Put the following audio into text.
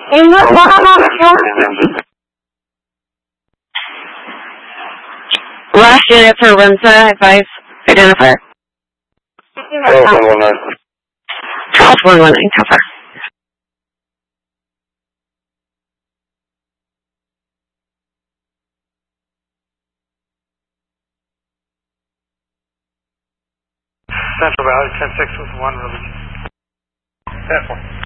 Last unit for Windsor, advise identifier. 119. 119, cover. Central Valley, 10-6 with 1 release. 10-4.